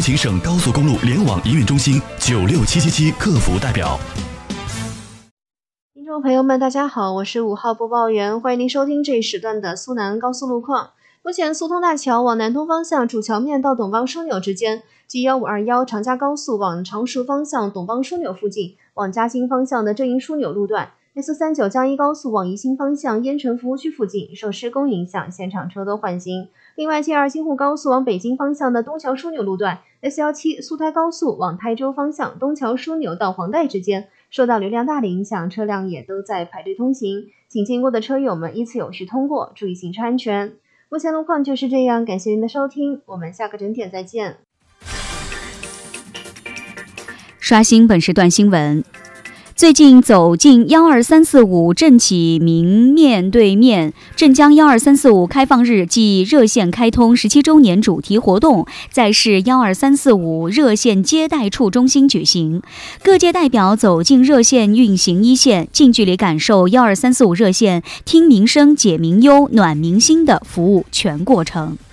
有请省高速公路联网营运中心96777客服代表。 听众朋友们，大家好，我是5号播报员，欢迎您收听这一时段的苏南高速路况。目前苏通大桥往南东方向主桥面到董邦枢纽之间，即1521长嘉高速往常熟方向董邦枢纽附近，往嘉兴方向的正营枢纽路段，S39江一高速往宜兴方向烟城服务区附近受施工影响，现场车多缓行。另外，T2京沪高速往北京方向的东桥枢纽路段 ，S17苏台高速往台州方向东桥枢纽到黄带之间，受到流量大的影响，车辆也都在排队通行，请经过的车友们依次有序通过，注意行车安全。目前路况就是这样，感谢您的收听，我们下个整点再见。 刷新本时段新闻。最近走进12345郑启明面对面镇江12345开放日暨热线开通17周年主题活动在市12345热线接待处中心举行，各界代表走进热线运行一线，近距离感受12345热线听民生解民忧暖民心的服务全过程。